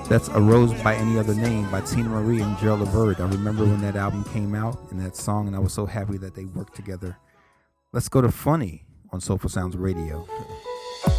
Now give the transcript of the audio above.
That's A Rose by Any Other Name by Tina Marie and Gerald Levert. I remember when that album came out and that song, and I was so happy that they worked together. Let's go to Funny on Soulful Sounds Radio.